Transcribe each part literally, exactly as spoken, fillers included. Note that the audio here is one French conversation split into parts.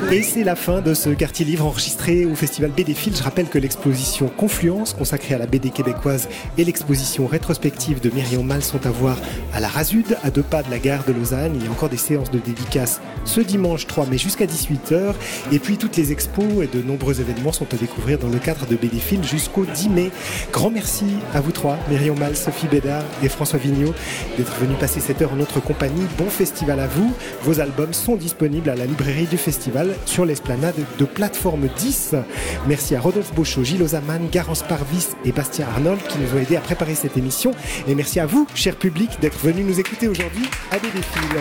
Et c'est la fin de ce quartier livre enregistré au festival B D Fil. Je rappelle que l'exposition Confluence, consacrée à la B D québécoise, et l'exposition rétrospective de Myriam Mal sont à voir à la Rasude, à deux pas de la gare de Lausanne. Il y a encore des séances de dédicaces ce dimanche trois mai jusqu'à dix-huit heures. Et puis toutes les expos et de nombreux événements sont à découvrir dans le cadre de B D Fil jusqu'au dix mai. Grand merci à vous trois, Myriam Mal, Sophie Bédard et François Vigneault, d'être venus passer cette heure en notre compagnie. Bon festival à vous. Vos albums sont disponibles à la librairie du festival sur l'esplanade de Plateforme dix. Merci à Rodolphe Beauchot, Gilles Ozaman, Garance Parvis et Bastien Arnold qui nous ont aidés à préparer cette émission. Et merci à vous, cher public, d'être venus nous écouter aujourd'hui à B D Fil.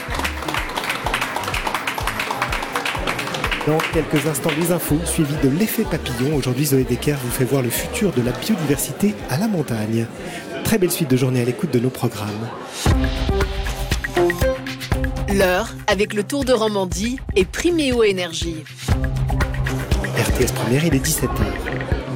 Dans quelques instants, les infos suivies de l'effet papillon. Aujourd'hui, Zoé Decker vous fait voir le futur de la biodiversité à la montagne. Très belle suite de journée à l'écoute de nos programmes. L'heure avec le Tour de Romandie et Priméo Énergie. R T S Première, il est dix-sept heures.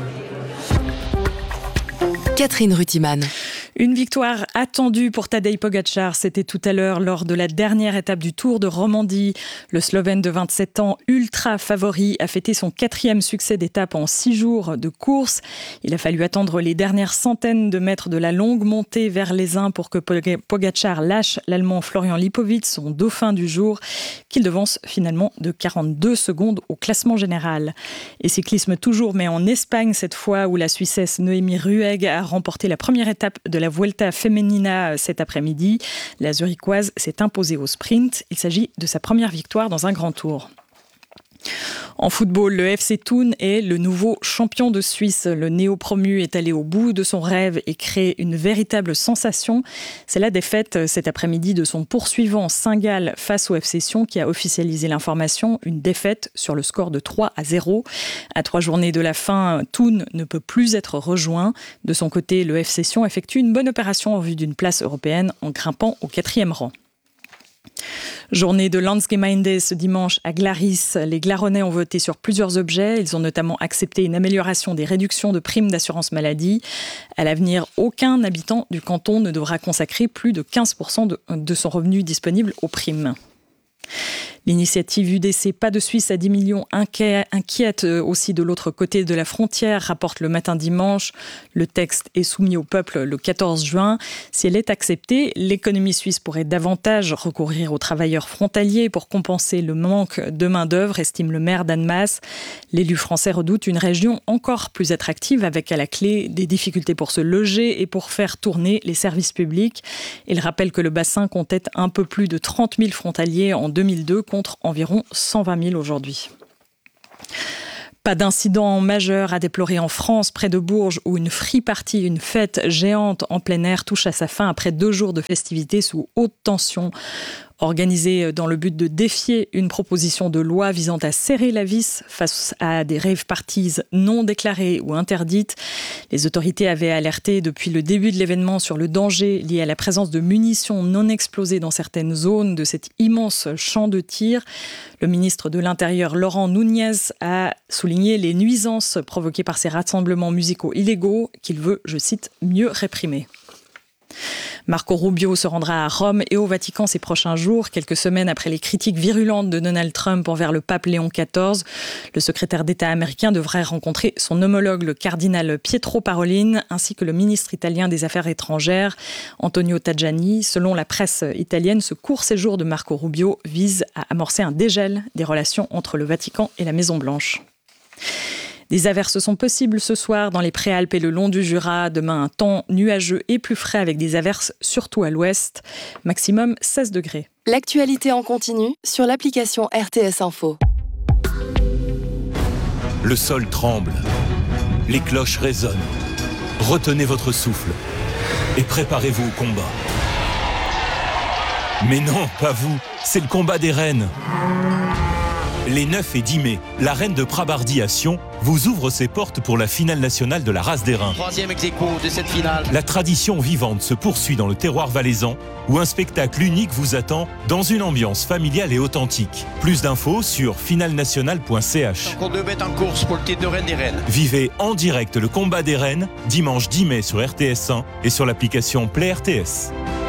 Catherine Rutiman. Une victoire attendue pour Tadej Pogačar, c'était tout à l'heure lors de la dernière étape du Tour de Romandie. Le Slovène de vingt-sept ans, ultra favori, a fêté son quatrième succès d'étape en six jours de course. Il a fallu attendre les dernières centaines de mètres de la longue montée vers les Uns pour que Pogačar lâche l'Allemand Florian Lipowitz, son dauphin du jour, qu'il devance finalement de quarante-deux secondes au classement général. Et cyclisme toujours, mais en Espagne cette fois, où la Suissesse Noémie Ruegg a remporté la première étape de la Vuelta Femenina cet après-midi. La Zurichoise s'est imposée au sprint. Il s'agit de sa première victoire dans un grand tour. En football, le F C Thun est le nouveau champion de Suisse. Le néo-promu est allé au bout de son rêve et crée une véritable sensation. C'est la défaite cet après-midi de son poursuivant Saint-Gall face au F C Sion qui a officialisé l'information. Une défaite sur le score de trois à zéro. À trois journées de la fin, Thun ne peut plus être rejoint. De son côté, le F C Sion effectue une bonne opération en vue d'une place européenne en grimpant au quatrième rang. Journée de Landsgemeinde ce dimanche à Glaris. Les Glaronnais ont voté sur plusieurs objets. Ils ont notamment accepté une amélioration des réductions de primes d'assurance maladie. À l'avenir, aucun habitant du canton ne devra consacrer plus de quinze pour cent de, de son revenu disponible aux primes. L'initiative U D C Pas de Suisse à dix millions inquiète aussi de l'autre côté de la frontière, rapporte le Matin dimanche. Le texte est soumis au peuple le quatorze juin. Si elle est acceptée, l'économie suisse pourrait davantage recourir aux travailleurs frontaliers pour compenser le manque de main-d'œuvre, estime le maire d'Annemasse. L'élu français redoute une région encore plus attractive avec à la clé des difficultés pour se loger et pour faire tourner les services publics. Il rappelle que le bassin comptait un peu plus de trente mille frontaliers en deux mille deux contre environ cent vingt mille aujourd'hui. Pas d'incident majeur à déplorer en France, près de Bourges, où une free party, une fête géante en plein air, touche à sa fin après deux jours de festivités sous haute tension. Organisée dans le but de défier une proposition de loi visant à serrer la vis face à des rave parties non déclarées ou interdites. Les autorités avaient alerté depuis le début de l'événement sur le danger lié à la présence de munitions non explosées dans certaines zones de cet immense champ de tir. Le ministre de l'Intérieur, Laurent Nunez, a souligné les nuisances provoquées par ces rassemblements musicaux illégaux qu'il veut, je cite, mieux réprimer. Marco Rubio se rendra à Rome et au Vatican ces prochains jours, quelques semaines après les critiques virulentes de Donald Trump envers le pape Léon quatorze. Le secrétaire d'État américain devrait rencontrer son homologue, le cardinal Pietro Parolin, ainsi que le ministre italien des Affaires étrangères, Antonio Tajani. Selon la presse italienne, ce court séjour de Marco Rubio vise à amorcer un dégel des relations entre le Vatican et la Maison-Blanche. Des averses sont possibles ce soir dans les Préalpes et le long du Jura. Demain, un temps nuageux et plus frais avec des averses surtout à l'ouest. Maximum seize degrés. L'actualité en continu sur l'application R T S Info. Le sol tremble. Les cloches résonnent. Retenez votre souffle et préparez-vous au combat. Mais non, pas vous. C'est le combat des reines. Les neuf et dix mai, la reine de Prabardi à Sion vous ouvre ses portes pour la finale nationale de la race des reins. Troisième ex-aequo de cette finale. La tradition vivante se poursuit dans le terroir valaisan, où un spectacle unique vous attend dans une ambiance familiale et authentique. Plus d'infos sur finale nationale point c h. Encore deux bêtes en course pour le titre de reine des reines. Vivez en direct le combat des reines, dimanche dix mai sur R T S un et sur l'application Play R T S.